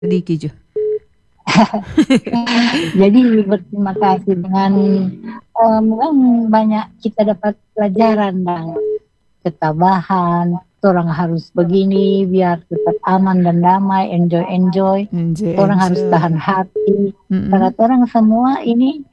Diki Jo. Jadi berterima kasih dengan banyak kita dapat pelajaran dan ketabahan. Orang harus begini biar tetap aman dan damai, enjoy. Orang harus tahan hati. Karena orang semua ini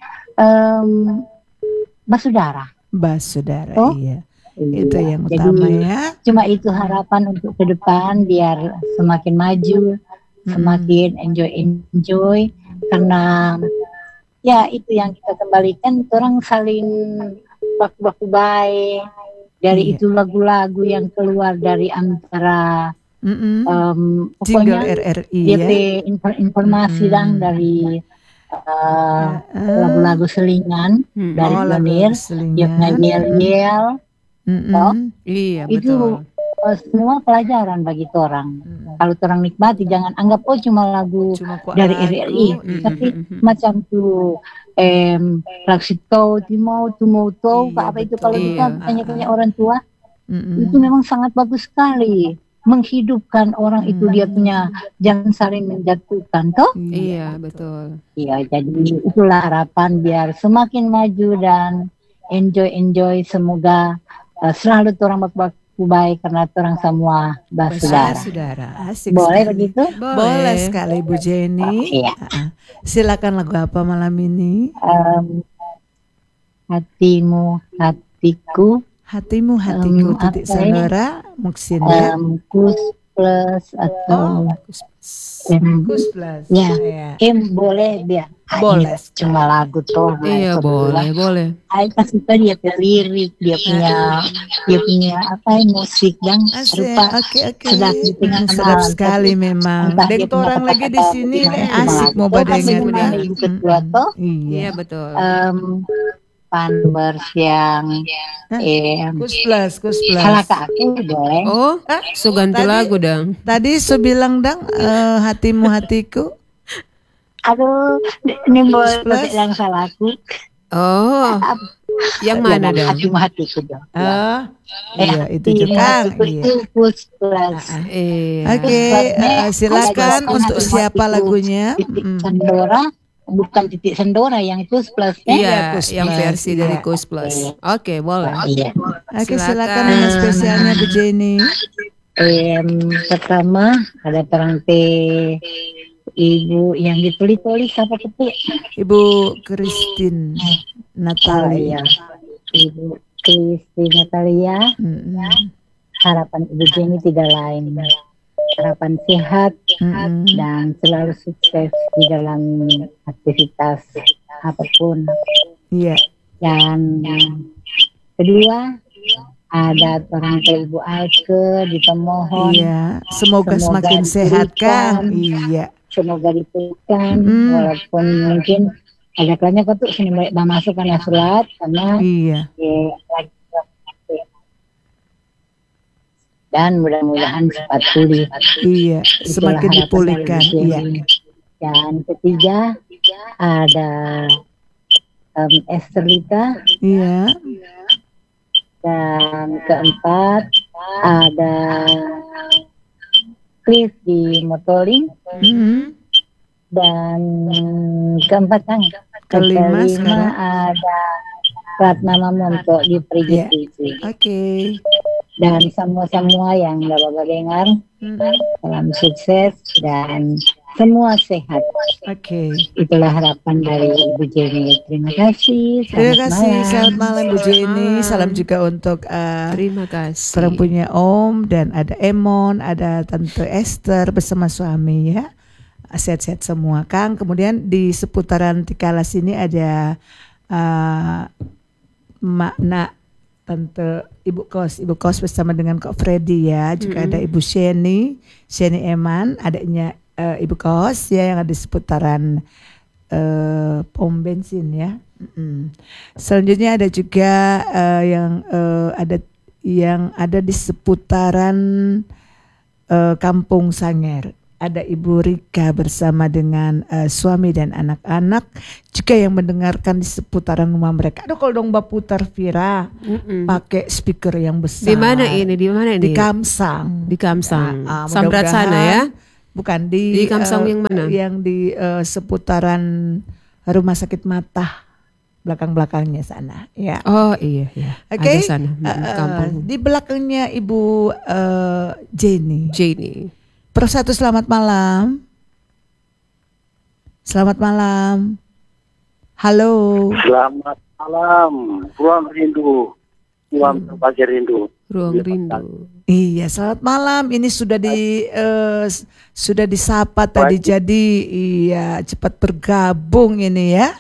bersaudara. Oh? Iya. Itu yang utama. Jadi, ya. Cuma itu harapan untuk ke depan biar semakin maju, semakin enjoy. Karena ya itu yang kita kembalikan, orang saling baku-baku baik. Dari itu lagu-lagu yang keluar dari antara pokoknya RRI ya. Informasi dan dari lagu-lagu selingan dari pionir, yel. Iya itu semua pelajaran bagi orang. Kalau orang nikmati, jangan anggap cuma lagu dari RRI, tapi macam tuh Raksito, Timau, apa itu kalau kita tanya orang tua, itu memang sangat bagus sekali. Menghidupkan orang itu dia punya, jangan saling menjatuhkan, toh? Iya, betul. Iya, jadi itulah harapan biar semakin maju dan enjoy. Semoga selalu orang baku baik karena orang semua bersaudara. Asik. Boleh sekali. Begitu? Boleh sekali Bu Jenny. Iya. Silakan lagu apa malam ini? Hatimu, hatiku. Hatimu, hatiku. Titik Sonora, Muksin ya. Kus plus atau Kus plus. Ya. Boleh dia. Boleh. Cuma lagu toh. Iya, boleh. Saya suka dia lirik, dia punya musik dan serupa. Sedap di tengah sedap sekali memang. Dek orang lagi di sini asik mau badengan. Iya, betul. Panbers yang Kus plus. Halaka aku boleh. Oh, so ganti lagu dong. Tadi so bilang dong hatimu hatiku. Aduh, ini boleh yang salahku. Oh, yang mana dong? Hatimu hatiku dong. Iya itu juga. Kus plus. Oke, silakan untuk siapa lagunya? Sandora. Bukan titik Sendora yang Kus plus. Iya, yang versi dari Kus plus. Oke, boleh. Oke, silakan dengan spesialnya Bu Jenny. Pertama ada terang Ibu yang ditulis apa petik? Ibu Christine Natalia. Ibu Christine Natalia. Harapan Ibu Jenny tidak lain. Harapan sehat dan selalu sukses di dalam aktivitas apapun. Iya. Dan kedua ada orang tua Ibu Alke di Pemohon. Iya. Semoga semakin sehat kan. Iya. Semoga dipulihkan walaupun mungkin ada kalanya kok tuh sini mulai masuk karena sholat karena lagi dan mudah-mudahan cepat pulih. Iya, semakin dipulihkan. Iya. Dan ketiga ada Esterlita. Iya. Dan keempat ada Cliff di Motoling. Dan keempat kelima ada Ratna Mamonto di Perigi. Oke. Dan semua yang Bapak dengar, salam sukses dan semua sehat. Oke. Itulah harapan dari Ibu Jenny. Terima kasih. Selamat malam Bu Jenny. Salam juga untuk terima kasih. Perempuannya Om dan ada Emon, ada Tante Esther bersama suami ya. Sehat-sehat semua Kang. Kemudian di seputaran Tikala sini ada makna Tante Ibu Kos bersama dengan Kak Freddy ya. Juga ada Ibu Sheni Eman, adanya Ibu Kos ya yang ada di seputaran pom bensin ya. Selanjutnya ada juga yang ada di seputaran Kampung Sanger. Ada Ibu Rika bersama dengan suami dan anak-anak juga yang mendengarkan di seputaran rumah mereka. Aduh kalau dong putar Vira pakai speaker yang besar. Di mana ini? Di Kamsang. Di Kamsang. Sambrat sana ya. Bukan Di Kamsong yang mana? Yang di seputaran Rumah Sakit Mata, belakang-belakangnya sana. Ya. Oh iya. Oke. Ada sana, kampung. Di belakangnya Ibu Jenny. Pro 1, selamat malam. Selamat malam. Halo. Selamat malam. Ruang rindu. Ruang berbagi rindu. Ruang rindu. Iya, selamat malam. Ini sudah disapa tadi. Jadi iya, cepat bergabung ini ya.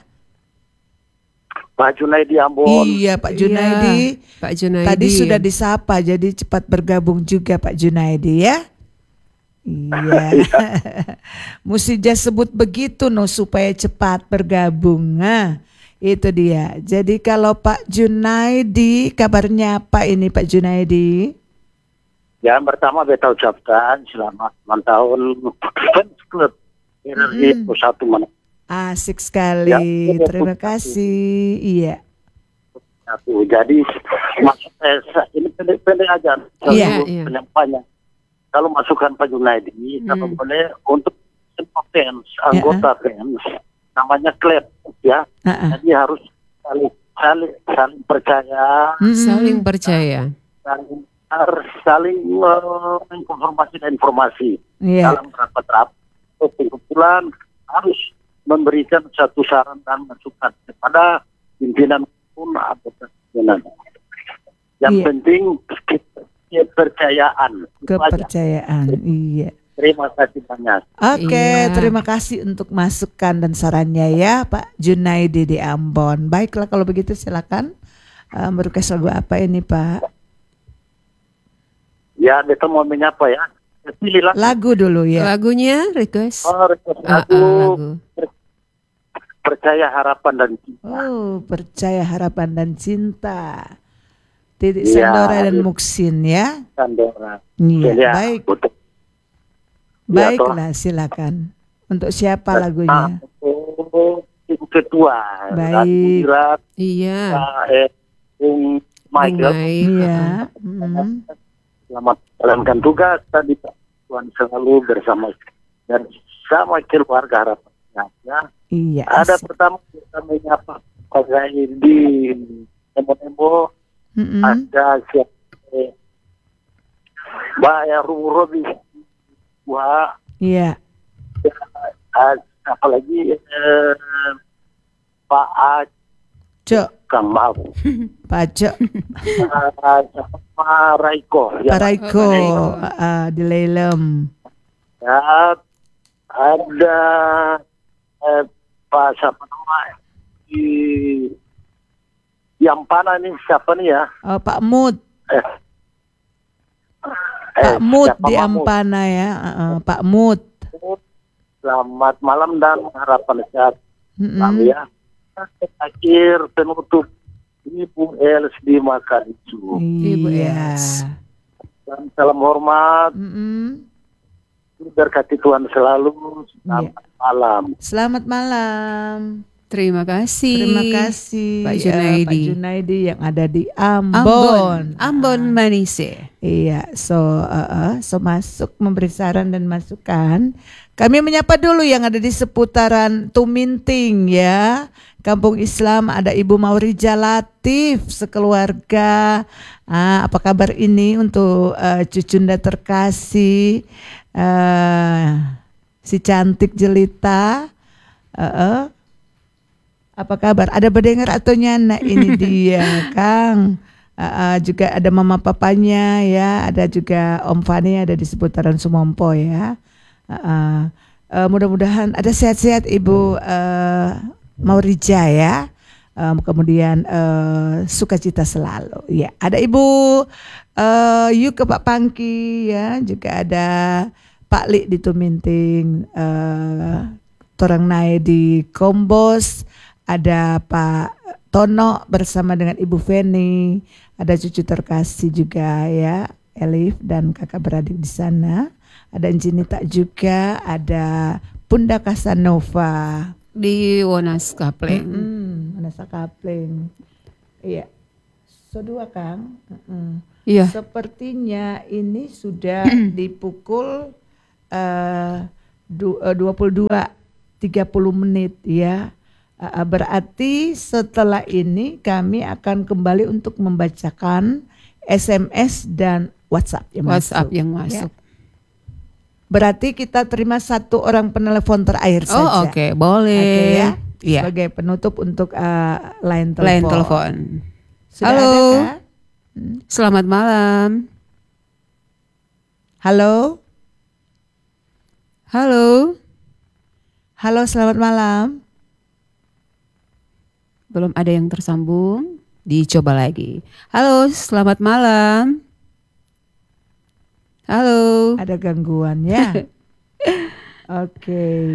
Pak Junaidi Ambon. Iya, Pak Junaidi. Iya, Pak Junaidi. Tadi sudah disapa, jadi cepat bergabung juga Pak Junaidi ya. Iya. Mesti sebut begitu supaya cepat bergabung. Nah, itu dia. Jadi kalau Pak Junaidi, kabarnya apa ini Pak Junaidi? Yang pertama beta ucapkan selamat ulang tahun fans club RRI Pro 1. Asik sekali. Ya, terima kasih. Iya. Jadi maksud ini pendek aja. Iya. Penyampainya. Kalau masukkan Pak Junaidi, kalau boleh untuk fans, anggota fans, namanya klub ya. Jadi harus saling percaya. Saling percaya. Saling menginformasi dan informasi dalam rapat-rapat. Kebetulan harus memberikan satu saran dan masukan kepada pimpinan pun atau pimpinan. Yang penting kepercayaan. Iya. Terima kasih banyak. Oke, terima kasih untuk masukan dan sarannya ya Pak Junaidi di Ambon. Baiklah kalau begitu silakan merequest lagu apa ini Pak? Ya, kita mau menyapa ya. Pilihlah lagu dulu ya. Lagunya request. Request lagu. Percaya Harapan dan Cinta. Oh, Percaya Harapan dan Cinta. Titik Sandora dan Muksin ya. Sandora. Iya, baik. Baiklah, silakan. Untuk siapa lagunya? Untuk ketua. Baik. Iya. Michael. Iya. Selamat menjalankan tugas tadi Pak. Tuhan selalu bersama dan sama keluarga harapannya. Ya. Iya. Ada pertama kita menyapa Pak di Nemo. Ada siapa? Mbak Robi. Wah. Iya. Apalagi Pak Ajo. Kang maaf. Pak Ajo. Pak Raiko. Pak Raiko di Lelem. Ya, ada Pak siapa namanya di Yampana nih siapa nih ya? Pak Mut. Pak Mut di Ampana ya, Pak Mut. Selamat malam dan harapan sehat. Ya. Akhir penutup Ibu Els di Makaricu. Ibu Els. Dan salam hormat. Berkati Tuhan selalu. Selamat malam. Selamat malam. Terima kasih. Terima kasih Pak Junaidi. Pak Junaidi yang ada di Ambon. Ambon Manise. Iya, so masuk memberi saran dan masukan. Kami menyapa dulu yang ada di seputaran Tuminting ya. Kampung Islam ada Ibu Maurija Latif sekeluarga. Apa kabar ini untuk cucunda terkasih si cantik jelita. Apa kabar? Ada berdengar atau nyana ini dia, Kang. Juga ada mama papanya ya, ada juga Om Fani ada di seputaran Sumompo ya. Mudah-mudahan ada sehat-sehat Ibu Maurija ya. Kemudian sukacita selalu. Ya, ada Ibu Yuke Pak Pangki ya, juga ada Pak Li di Tuminting, Torang Nai di Kombos. Ada Pak Tono bersama dengan Ibu Feni, ada cucu terkasih juga ya, Elif dan kakak beradik di sana. Ada Njinita juga, ada Bunda Kasanova di Wonas Kapleng. Wonas Kapleng. Iya. So dua Kang. Iya. Sepertinya ini sudah di pukul 22:30 menit ya. Berarti setelah ini kami akan kembali untuk membacakan SMS dan WhatsApp yang masuk. Ya. Berarti kita terima satu orang penelpon terakhir saja. Oh oke, boleh. Ya. Sebagai penutup untuk line telepon. Line telepon. Sudah halo. Ada, kah? Selamat malam. Halo. Halo. Halo, selamat malam. Belum ada yang tersambung, dicoba lagi. Halo, selamat malam. Halo. Ada gangguan ya? Oke.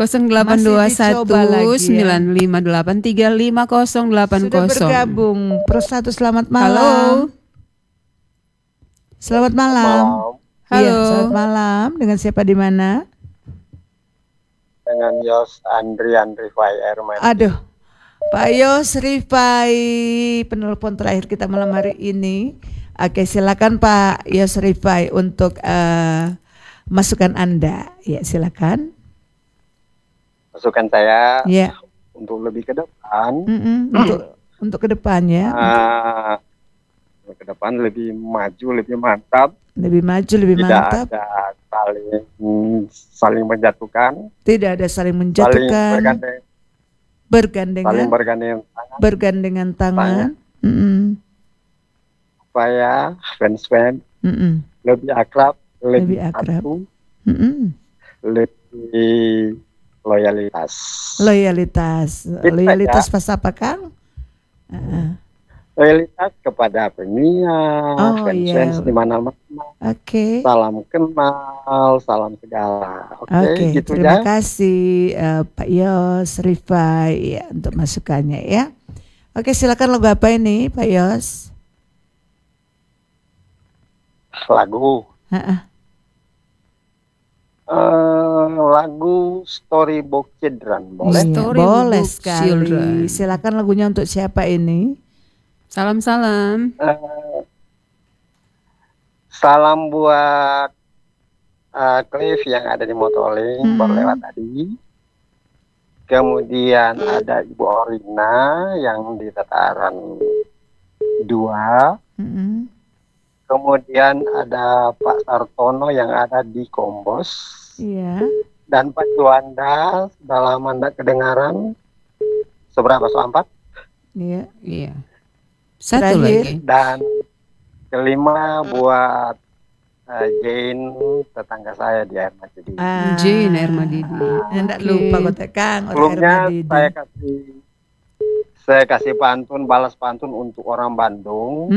0821-958-3580. Sudah bergabung. Pro 1 selamat malam. Halo. Selamat malam. Halo. Iya, selamat malam. Dengan siapa di mana? Dengan Yos Andrian Rifai Erman. Aduh. Pak Yos Rifai, penelpon terakhir kita malam hari ini. Oke, silakan Pak Yos Rifai untuk masukan Anda. Ya, silakan. Masukan saya ya. Untuk lebih ke depan. Untuk ke depannya. Ke depan lebih maju, lebih mantap. Lebih maju, lebih mantap. Tidak ada saling menjatuhkan. Tidak ada saling menjatuhkan. Bergandengan tangan. Supaya fans lebih akrab, lebih satu, lebih loyalitas. Loyalitas pas apa, Kang? Loyalitas kepada penyiar, fans di mana-mana. Oke. Salam kenal, salam segala. Oke, gitu terima kasih Pak Yos Rifai ya, untuk masukannya ya. Oke, silakan lagu apa ini Pak Yos? Lagu. Lagu Storybook Children boleh? Boleh sekali. Children. Silakan lagunya untuk siapa ini? Salam. Salam buat Cliff yang ada di Motoling baru lewat tadi. Kemudian ada Ibu Orina yang di Dataran 2. Kemudian ada Pak Sartono yang ada di Kombos. Iya. Dan Pak Juanda sudah lama tidak kedengaran. Seberapa 4? Iya. Satu lagi. Dan kelima buat Jane, tetangga saya di Air Madidi. Jane Air Madidi. Tidak lupa kota Kang. Sebelumnya saya kasih balas pantun untuk orang Bandung.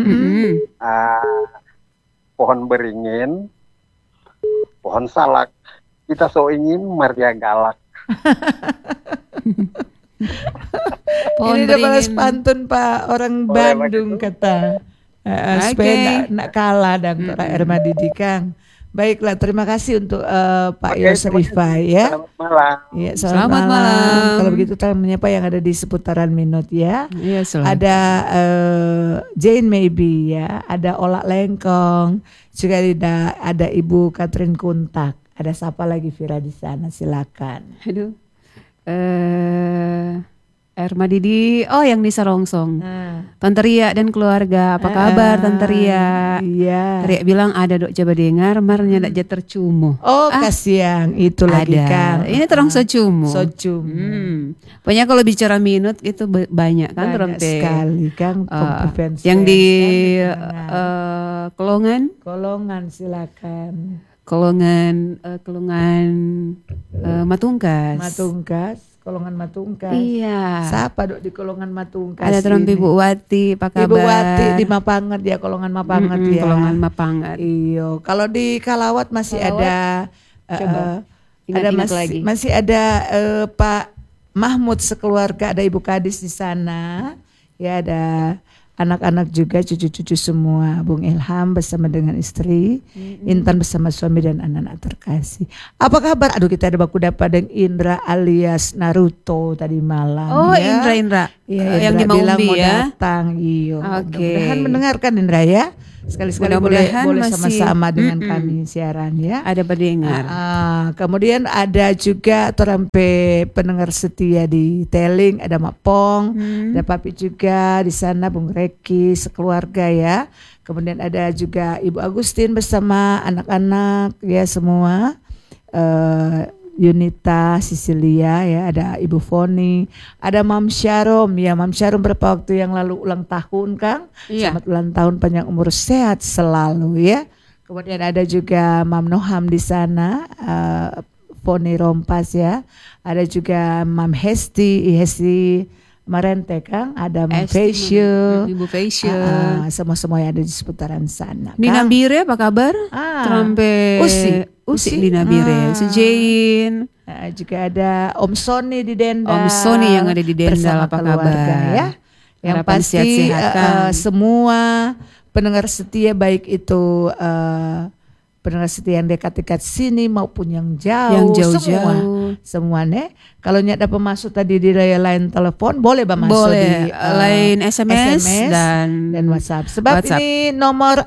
Pohon beringin, pohon salak, kita ingin Maria galak. Ini udah balas pantun Pak orang Bandung kata. Supaya nak kalah dan Air Madidi Kang. Baiklah, terima kasih untuk Pak Yos Rifai ya. Selamat malam. Ya, selamat malam. Kalau begitu kita menyapa yang ada di seputaran Minot ya. Iya, ada Jane maybe ya, ada Olak Lengkong, juga ada Ibu Catherine Kuntak. Ada siapa lagi Vira di sana? Silakan. Aduh. Air Madidi, yang di Sarongsong. Tante Ria dan keluarga, apa kabar Tante Ria? Iya. Ria bilang ada dok coba dengar, marnya dak tercumu. Kasihan itu lagi kan. Ini terang socumu. Pokoknya kalau bicara minut itu banyak kan banyak sekali kan. Yang di Kolongan silakan. Kolongan Kolongan Matungkas. Iya. Siapa dok di Kolongan Matungkas? Ada terang Ibu Wati, apa kabar? Ibu Wati di Mapanget ya, Kolongan Mapanget ya. Kolongan Mapanget. Iyo. Kalau di Kalawat masih ada lagi. Masih ada Pak Mahmud sekeluarga, ada Ibu Kadis di sana. Ya, ada anak-anak juga, cucu-cucu semua, Bung Ilham bersama dengan istri, Intan bersama suami dan anak-anak terkasih. Apa kabar? Aduh, kita ada baku dapat dengan Indra alias Naruto tadi malam. Indra. Ya, yang di bilang Maumbi mau ya. datang. Iyo. Oke. Mudah-mudahan mendengarkan Indra ya. Sekali-sekali boleh sama-sama dengan kami siaran ya. Ada pendengar. Kemudian ada juga torampe pendengar setia di Teling, ada Mak Pong, ada Papi juga di sana, Bung Reki, sekeluarga ya. Kemudian ada juga Ibu Agustin bersama anak-anak ya semua. Yunita, Sisilia ya, ada Ibu Foni, ada Mam Syarom ya, Mam Syarom berapa waktu yang lalu ulang tahun Kang, selamat ulang tahun, panjang umur sehat selalu ya. Kemudian ada juga Mam Noham di sana, Foni Rompas ya, ada juga Mam Hesti Marente Kang, ada Mam Faisyu, Ibu Faisyu, semua yang ada di seputaran sana. Nina Bire apa kabar? Trampe Usi Nina Bire, Sejain. Juga ada Om Sony di Dendal. Om Sony yang ada di Dendal, apa kabar? Ya. Yang pasti semua pendengar setia baik itu pendengar setia yang dekat-dekat sini maupun yang jauh, semua nih. Kalau nyata pemasuk tadi di line telepon boleh masuk di line SMS dan WhatsApp. Sebab WhatsApp. Ini nomor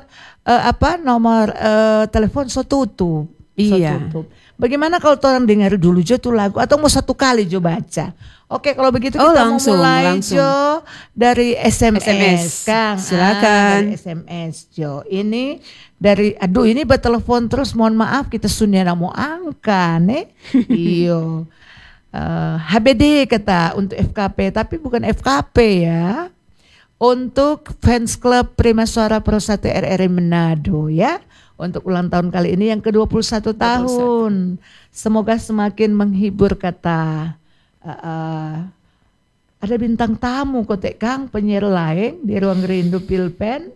telepon tutup. Iya. Bagaimana kalau orang dengar dulu Jo tuh lagu atau mau satu kali Jo baca? Oke, kalau begitu kita langsung, mulai Jo dari SMS. Kang. Silakan. Dari SMS Jo. Ini dari ini bertelepon terus, mohon maaf kita sudah mau angka nih. Iyo. HBD kata untuk FKP, tapi bukan FKP ya. Untuk fans klub Prima Suara Pro 1 RRI Manado ya. Untuk ulang tahun kali ini yang ke-21 tahun. Semoga semakin menghibur kata. Ada bintang tamu kotek Kang, penyiar lain di Ruang Rindu Pilpen.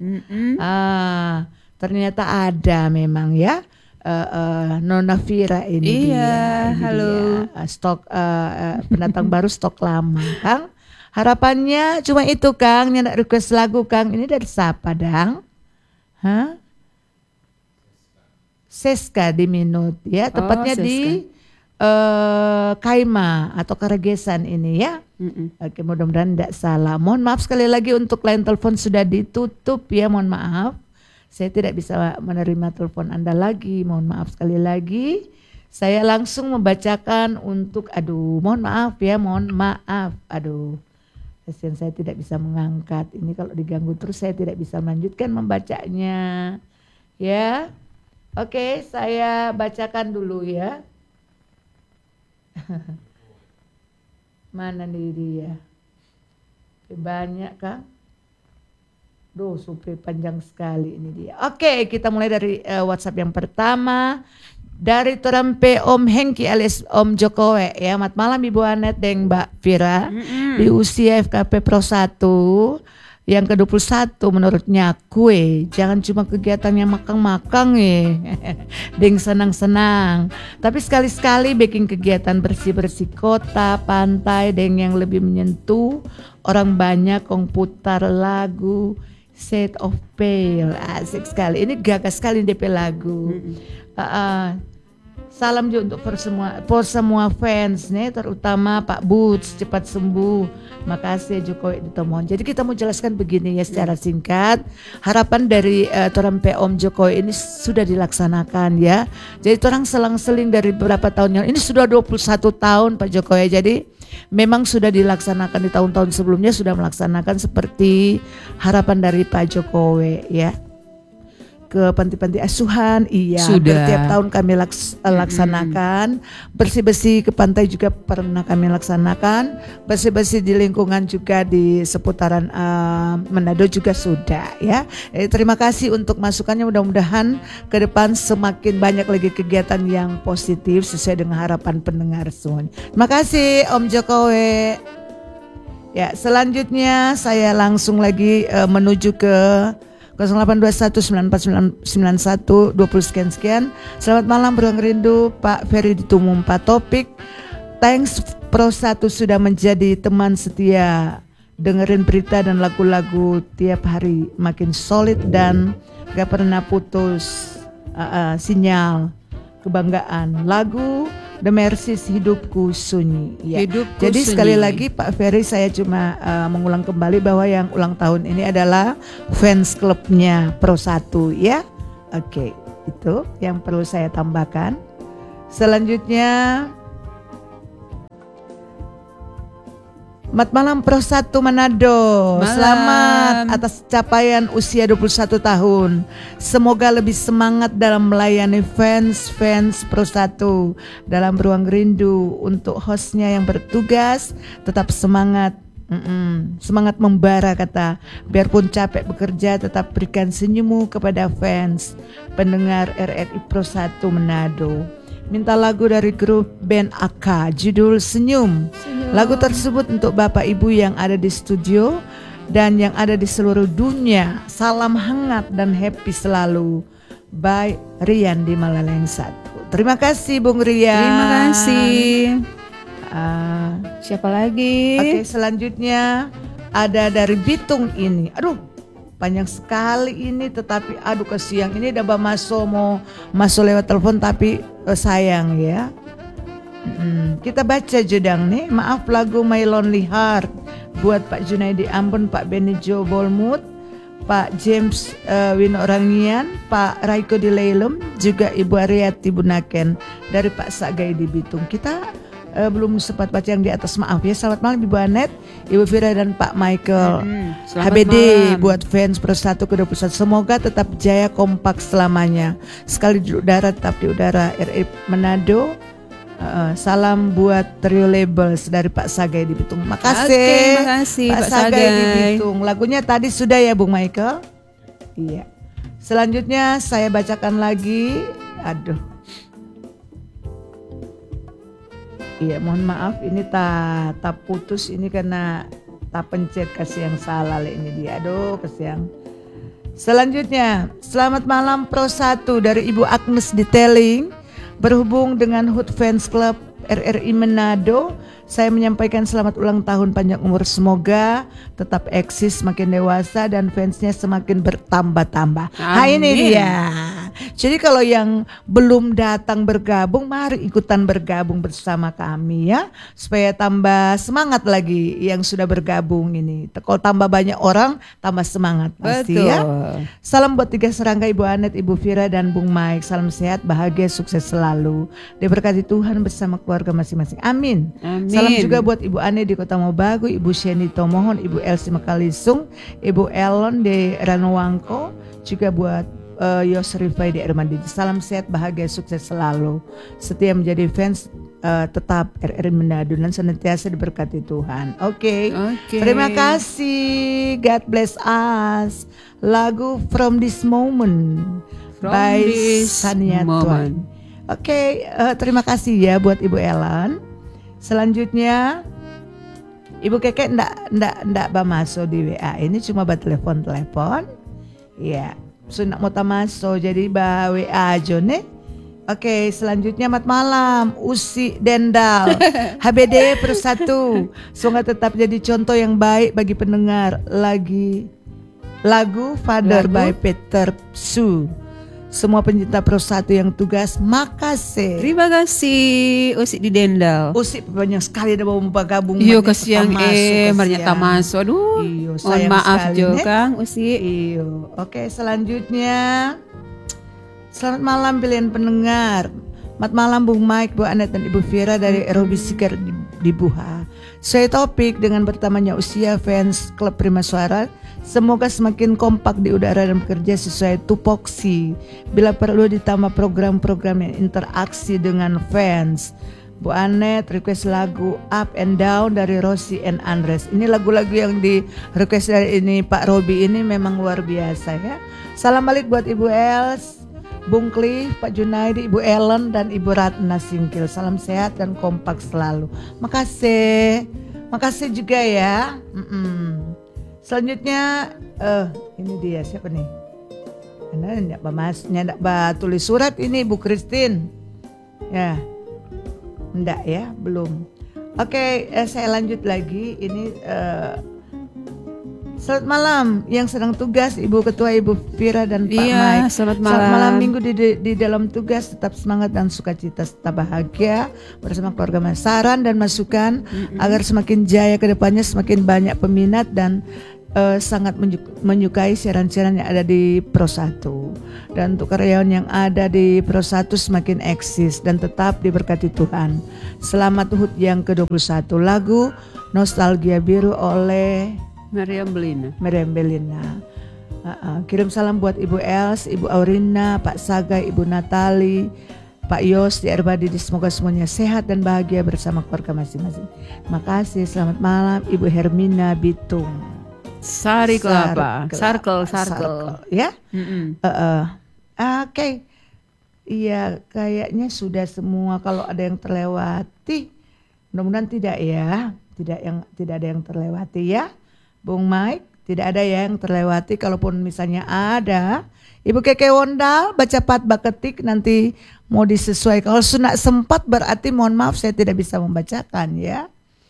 Ternyata ada memang ya. Nona Vira ini dia. Halo. Dia. Stok pendatang baru, stok lama Kang. Harapannya cuma itu Kang, nyandak request lagu Kang. Ini dari siapa Dang? Seska di Minut ya, tepatnya di Kaima atau Karagesan ini ya. Oke, mudah-mudahan tidak salah. Mohon maaf sekali lagi untuk line telepon sudah ditutup ya, mohon maaf. Saya tidak bisa menerima telepon Anda lagi, mohon maaf sekali lagi. Saya langsung membacakan untuk mohon maaf ya, mohon maaf. Kasihan saya tidak bisa mengangkat. Ini kalau diganggu terus saya tidak bisa melanjutkan membacanya. Ya. Oke, saya bacakan dulu ya. Mana nih dia? Banyak Kang. Supaya panjang sekali ini dia. Oke, kita mulai dari WhatsApp yang pertama. Dari Torampe Om Hengki alias Om Jokowi ya. Selamat malam Ibu Anet dan Mbak Vira. Di usia FKP Pro 1 yang ke-21 menurutnya kue, jangan cuma kegiatannya makang-makang ya. Deng senang-senang. Tapi sekali-sekali bikin kegiatan bersih-bersih kota, pantai, deng yang lebih menyentuh. Orang banyak putar lagu Set of Pale. Asik sekali. Ini gagah sekali DP lagu. Salam juga untuk semua fans nih, terutama Pak Boots, cepat sembuh. Makasih Jokowi ditemon. Jadi kita mau jelaskan begini ya secara singkat. Harapan dari Torampe Om Jokowi ini sudah dilaksanakan ya. Jadi orang selang-seling dari beberapa tahun yang ini sudah 21 tahun Pak Jokowi. Jadi memang sudah dilaksanakan di tahun-tahun sebelumnya, sudah melaksanakan seperti harapan dari Pak Jokowi ya. Ke panti-panti asuhan, iya. Sudah. Setiap tahun kami laksanakan. Bersih-bersih ke pantai juga pernah kami laksanakan. Bersih-bersih di lingkungan juga di seputaran Manado juga sudah ya. Terima kasih untuk masukannya. Mudah-mudahan ke depan semakin banyak lagi kegiatan yang positif sesuai dengan harapan pendengar semuanya. Terima kasih Om Jokowi. Ya, selanjutnya saya langsung lagi menuju ke 0821949120 sekian. Selamat malam Ruang Rindu, Pak Ferry di Tumum, Pak Topik. Thanks Pro 1 sudah menjadi teman setia. Dengerin berita dan lagu-lagu tiap hari makin solid dan gak pernah putus sinyal kebanggaan. Lagu The Mercies Hidupku Sunyi. Ya. Hidupku Jadi sunyi. sekali lagi Pak Ferry, saya cuma mengulang kembali bahwa yang ulang tahun ini adalah fans klubnya Pro 1 ya. Oke, itu yang perlu saya tambahkan. Selanjutnya, selamat malam Pro 1 Manado. Malam. Selamat atas capaian usia 21 tahun. Semoga lebih semangat dalam melayani fans Pro 1 dalam ruang rindu. Untuk hostnya yang bertugas, tetap semangat. Semangat membara kata. Biarpun capek bekerja, tetap berikan senyummu kepada fans pendengar RRI Pro 1 Manado. Minta lagu dari grup band AK, judul Senyum. Lagu tersebut untuk Bapak Ibu yang ada di studio dan yang ada di seluruh dunia. Salam hangat dan happy selalu. By Rian di Malaleng 1. Terima kasih Bung Rian. Terima kasih. Siapa lagi? Oke, selanjutnya ada dari Bitung ini. Aduh, panjang sekali ini, tetapi aduh kesiang ini udah mau masuk lewat telepon tapi sayang ya. Kita baca judang nih. Maaf, lagu My Lonely Heart buat Pak Junaidi Ambon, Pak Benijo Bolmut, Pak James Winorangian, Pak Raiko di Leilem, juga Ibu Ariati Bunaken dari Pak Sagai di Bitung. Kita belum sempat baca yang di atas, maaf ya. Selamat malam Ibu Anet, Ibu Fira dan Pak Michael. HBD malam buat fans Pro 1 ke-21. Semoga tetap jaya kompak selamanya. Sekali di udara tetap di udara. RI Manado. Salam buat Trio Labels dari Pak Sagai di Bitung. Makasih. Makasih Pak Sagai di Bitung. Lagunya tadi sudah ya Bung Michael? Iya. Selanjutnya saya bacakan lagi. Aduh. Iya, mohon maaf ini tak putus ini karena tak pencet kasih yang salah ini dia. Aduh, kesiang. Selanjutnya, selamat malam Pro 1 dari Ibu Agnes Detailing. Berhubung dengan HUT Fans Club RRI Manado, saya menyampaikan selamat ulang tahun, panjang umur, semoga tetap eksis, semakin dewasa dan fansnya semakin bertambah-tambah. Nah ini dia. Jadi kalau yang belum datang bergabung, mari ikutan bergabung bersama kami ya, supaya tambah semangat lagi yang sudah bergabung ini. Kalau tambah banyak orang, tambah semangat pasti. Betul. Ya. Salam buat 3 serangga Ibu Anet, Ibu Fira dan Bung Mike. Salam sehat, bahagia, sukses selalu. Diberkati Tuhan bersama keluarga masing-masing. Amin. Amin. Salam juga buat Ibu Ane di Kota Mobagu, Ibu Sheni Tomohon, Ibu Elsie Makalisung, Ibu Elon di Ranowangko, juga buat Yos Rifai di Ermandi. Salam sehat, bahagia, sukses selalu. Setia menjadi fans tetap RRI Manado dan senantiasa diberkati Tuhan. Oke. Terima kasih. God bless us. Lagu From This Moment by Sania Tuan. Oke, terima kasih ya buat Ibu Ellen. Selanjutnya Ibu Keke ndak masuk di WA. Ini cuma buat telepon. Ya. So nak mau masuk jadi bah WA aja nih. Oke, selanjutnya selamat malam Usi Dendal HBD Pro 1. Semoga tetap jadi contoh yang baik bagi pendengar. Lagu Father by Peter Su. Semua pencinta Pro 1 yang tugas, makasih. Terima kasih Usi di Dendal. Usi banyak sekali udah mau bergabung. Iyo kesiang ternyata masuk. Aduh. Iyo, mohon maaf jo Kang Usi. Iyo. Oke, selanjutnya selamat malam pilihan pendengar. Selamat malam Bung Mike, Bu Anet dan Ibu Fira dari Robi Sikar di Buha. Saya topik dengan bertambahnya usia fans klub Prima Suara. Semoga semakin kompak di udara dan bekerja sesuai tupoksi. Bila perlu ditambah program-program yang interaksi dengan fans. Bu Anet request lagu Up and Down dari Rosie and Andres. Ini lagu-lagu yang di request dari ini Pak Robi ini memang luar biasa ya. Salam balik buat Ibu Els, Bung Cliff, Pak Junaidi, Ibu Ellen dan Ibu Ratna Singkil. Salam sehat dan kompak selalu. Makasih. Makasih juga ya. Selanjutnya ini dia siapa nih? Anda enggak tulis surat ini Bu Christine. Ya. Enggak ya, belum. Oke, saya lanjut lagi. Ini Selamat malam yang sedang tugas Ibu Ketua, Ibu Fira dan Pak Mike. Selamat malam. Selamat malam minggu di dalam tugas, tetap semangat dan sukacita serta bahagia bersama keluarga Mas. Saran dan masukan agar semakin jaya ke depannya, semakin banyak peminat dan sangat menyukai siaran-siaran yang ada di Pro 1. Dan untuk karyawan yang ada di Pro 1 semakin eksis dan tetap diberkati Tuhan. Selamat HUT yang ke-21. Lagu Nostalgia Biru oleh Meriam Belina. Kirim salam buat Ibu Els, Ibu Aurina, Pak Sagai, Ibu Natali, Pak Yos di Erbadi. Semoga semuanya sehat dan bahagia bersama keluarga masing-masing. Terima kasih. Selamat malam Ibu Hermina Bitung. Sari Kelapa. Sarkel. Ya. Oke. Iya, kayaknya sudah semua. Kalau ada yang terlewati, mudah-mudahan tidak ya. Tidak ada yang terlewati ya. Bung Mike, tidak ada yang terlewati. Kalaupun misalnya ada, Ibu Keke Wondal baca patba ketik nanti mau disesuaikan. Kalau sudah sempat berarti mohon maaf saya tidak bisa membacakan ya.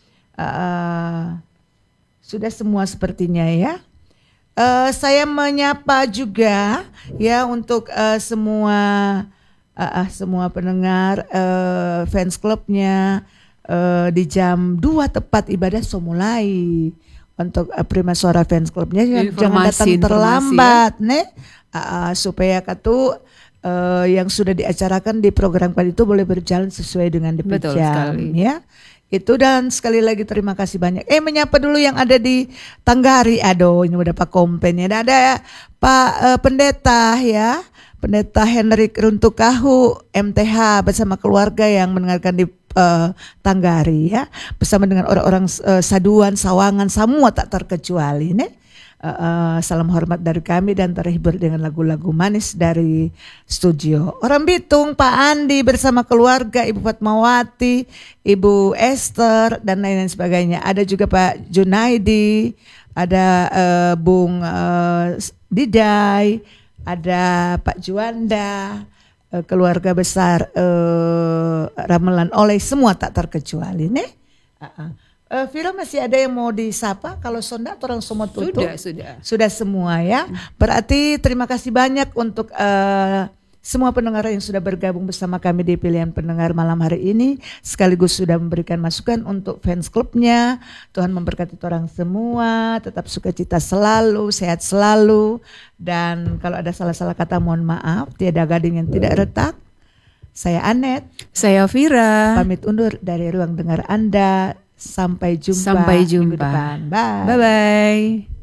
Sudah semua sepertinya ya. Saya menyapa juga ya untuk semua pendengar fans clubnya. Di jam 2 tepat ibadah so mulai. Untuk Prima Suara fans clubnya jangan datang terlambat ya. Supaya yang sudah diacarakan di program kali itu boleh berjalan sesuai dengan Betul jam sekali. ya. Itu, dan sekali lagi terima kasih banyak. Menyapa dulu yang ada di Tanggari. Aduh, ini udah Pak Kompen ya. Ada Pak Pendeta ya. Pendeta Henrik Runtukahu MTH bersama keluarga yang mendengarkan di Tanggari ya, bersama dengan orang-orang Saduan, Sawangan, semua tak terkecuali nih. Salam hormat dari kami dan terhibur dengan lagu-lagu manis dari studio. Orang Bitung, Pak Andi bersama keluarga, Ibu Fatmawati, Ibu Esther dan lain-lain sebagainya. Ada juga Pak Junaidi, ada Bung Didai, ada Pak Juanda, keluarga besar Ramelan Oleh, semua tak terkecuali nih. Vira masih ada yang mau disapa? Kalau Sonda orang semua tutup? Sudah semua ya. Berarti terima kasih banyak untuk semua pendengar yang sudah bergabung bersama kami di Pilihan Pendengar malam hari ini. Sekaligus sudah memberikan masukan untuk fans klubnya. Tuhan memberkati orang semua. Tetap sukacita selalu, sehat selalu. Dan kalau ada salah-salah kata mohon maaf. Tiada gading yang tidak retak. Saya Anet. Saya Vira. Pamit undur dari ruang dengar Anda. Sampai jumpa. Sampai jumpa. Minggu depan. Bye. Bye-bye.